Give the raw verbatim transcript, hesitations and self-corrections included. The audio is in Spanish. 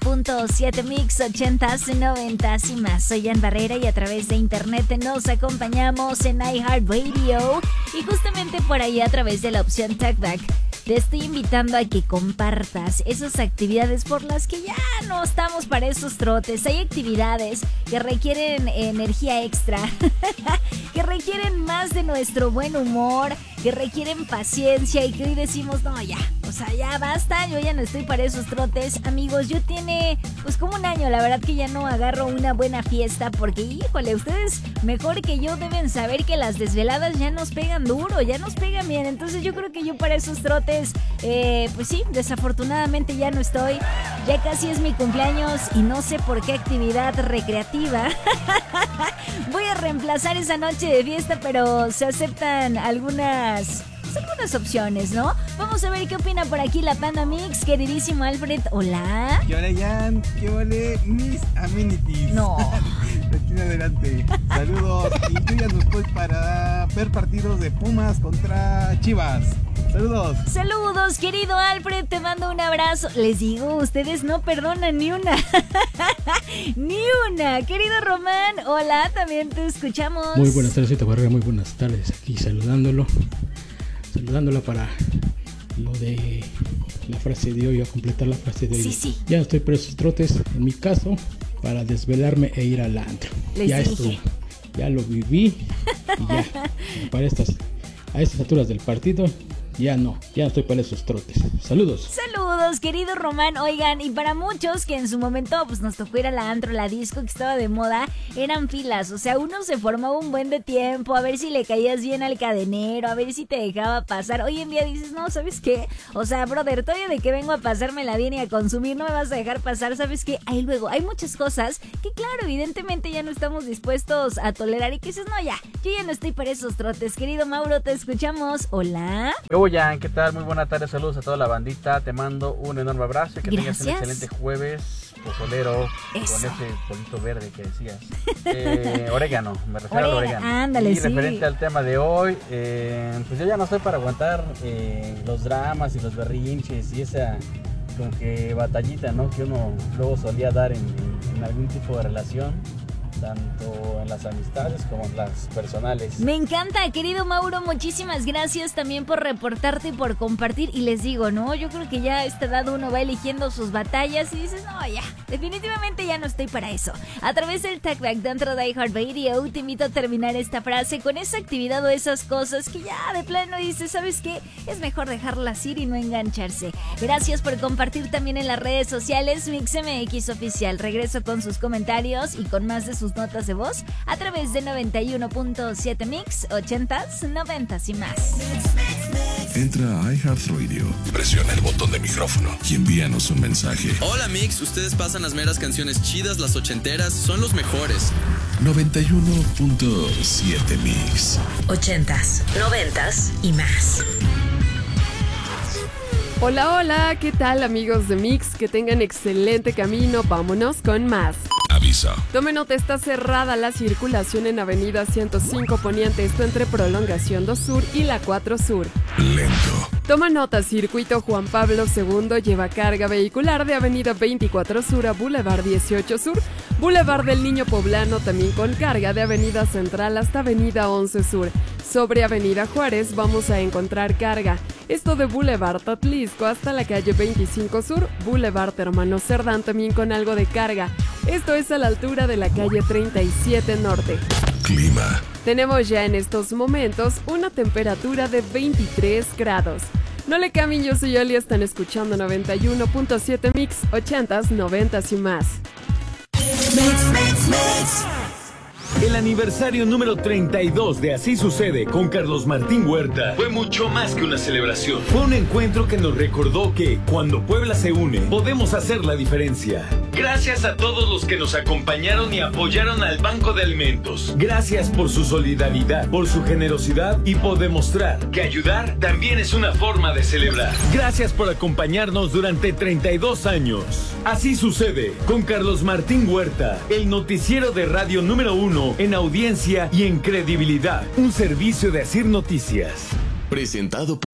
punto siete Mix, ochentas, noventas y más. Soy Ann Barrera y a través de internet nos acompañamos en iHeartRadio. Y justamente por ahí a través de la opción TalkBack te estoy invitando a que compartas esas actividades por las que ya no estamos para esos trotes. Hay actividades que requieren energía extra, que requieren más de nuestro buen humor, que requieren paciencia y que hoy decimos, no, ya, o sea, ya basta, yo ya no estoy para esos trotes. Amigos, yo tiene pues como un año, la verdad que ya no agarro una buena fiesta porque, híjole, ustedes mejor que yo deben saber que las desveladas ya nos pegan duro, ya nos pegan bien. Entonces yo creo que yo para esos trotes, eh, pues sí, desafortunadamente ya no estoy. Ya casi es mi cumpleaños y no sé por qué actividad recreativa voy a reemplazar esa noche de fiesta, pero se aceptan algunas... algunas opciones, ¿no? Vamos a ver qué opina por aquí la Panda Mix, queridísimo Alfred. Hola. ¿Qué ole, Jan? ¿Qué ole, mis amenities? No. De aquí en adelante. Saludos. Y yo ya no estoy para ver partidos de Pumas contra Chivas. Saludos. Saludos, querido Alfred, te mando un abrazo. Les digo, ustedes no perdonan ni una. Ni una. Querido Román, hola, también te escuchamos. Muy buenas tardes, Cita Barrera, muy buenas tardes. Aquí saludándolo. Saludándola para lo de la frase de hoy, a completar la frase de hoy. Sí, sí. Ya estoy para esos trotes, en mi caso, para desvelarme e ir al antro. Les ya dije. estoy, ya lo viví y ya, para estas, a estas alturas del partido, ya no, ya no estoy para esos trotes. Saludos. Saludos, querido Román. Oigan, y para muchos que en su momento pues nos tocó ir a la antro, la disco que estaba de moda, eran filas. O sea, uno se formaba un buen de tiempo a ver si le caías bien al cadenero, a ver si te dejaba pasar. Hoy en día dices, no, ¿sabes qué? O sea, brother, todavía de que vengo a pasármela bien y a consumir, no me vas a dejar pasar. ¿Sabes qué? Ahí luego hay muchas cosas que, claro, evidentemente ya no estamos dispuestos a tolerar y que dices, no, ya, yo ya no estoy para esos trotes. Querido Mauro, te escuchamos. Hola. Yo, Jan, ¿qué tal? Muy buena tarde, saludos a toda la bandita. Te mando un enorme abrazo y que Gracias. tengas un excelente jueves pozolero. Eso. Con ese polito verde que decías. Eh, orégano, me refiero al Orégano, orégano. ándale, y sí. referente al tema de hoy, eh, pues yo ya no estoy para aguantar eh, los dramas y los berrinches y esa como que batallita, ¿no? Que uno luego solía dar en, en, en algún tipo de relación, tanto en las amistades como en las personales. Me encanta, querido Mauro, muchísimas gracias también por reportarte y por compartir. Y les digo, no, yo creo que ya a esta edad uno va eligiendo sus batallas y dices, no, ya, definitivamente ya no estoy para eso. A través del TalkBack dentro de iHeartRadio te invito a terminar esta frase con esa actividad o esas cosas que ya de plano dices, ¿sabes qué? Es mejor dejarlas ir y no engancharse. Gracias por compartir también en las redes sociales MixMX Oficial. Regreso con sus comentarios y con más de sus notas de voz a través de noventa y uno punto siete Mix, ochentas, noventas y más. Entra a iHeartRadio, presiona el botón de micrófono y envíanos un mensaje. Hola Mix, ustedes pasan las meras canciones chidas, las ochenteras, son los mejores. noventa y uno punto siete Mix. Ochentas, noventas y más. Hola, hola, ¿qué tal amigos de Mix? Que tengan excelente camino, vámonos con más. Aviso. Tome nota, está cerrada la circulación en Avenida ciento cinco Poniente, esto entre Prolongación dos Sur y la cuatro Sur. Lento. Toma nota, circuito Juan Pablo segundo lleva carga vehicular de Avenida veinticuatro Sur a Boulevard dieciocho Sur, Boulevard del Niño Poblano también con carga de Avenida Central hasta Avenida once Sur. Sobre Avenida Juárez vamos a encontrar carga, esto de Boulevard Atlisco hasta la calle veinticinco Sur, Boulevard Hermano Cerdán también con algo de carga, esto es a la altura de la calle treinta y siete Norte. Clima. Tenemos ya en estos momentos una temperatura de veintitrés grados. No le cambien, yo soy Oli, están escuchando noventa y uno punto siete Mix, ochentas, noventas y más. Mix, mix, mix. El aniversario número treinta y dos de Así Sucede con Carlos Martín Huerta fue mucho más que una celebración. Fue un encuentro que nos recordó que cuando Puebla se une, podemos hacer la diferencia. Gracias a todos los que nos acompañaron y apoyaron al Banco de Alimentos. Gracias por su solidaridad, por su generosidad y por demostrar que ayudar también es una forma de celebrar. Gracias por acompañarnos durante treinta y dos años. Así Sucede con Carlos Martín Huerta, el noticiero de radio número uno en audiencia y en credibilidad. Un servicio de Asir Noticias. Presentado por